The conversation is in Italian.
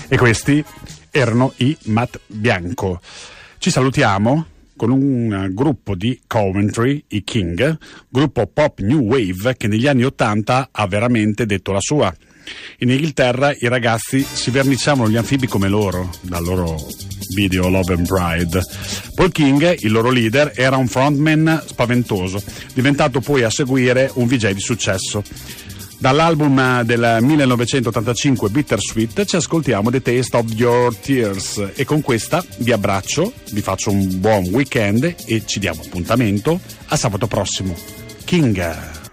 E questi erano i Matt Bianco. Ci salutiamo con un gruppo di Coventry, i King, gruppo pop new wave che negli anni '80 ha veramente detto la sua. In Inghilterra i ragazzi si verniciavano gli anfibi come loro, dal loro video Love and Pride. Paul King, il loro leader, era un frontman spaventoso, diventato poi a seguire un VJ di successo. Dall'album del 1985 Bittersweet ci ascoltiamo The Taste of Your Tears e con questa vi abbraccio, vi faccio un buon weekend e ci diamo appuntamento a sabato prossimo. King.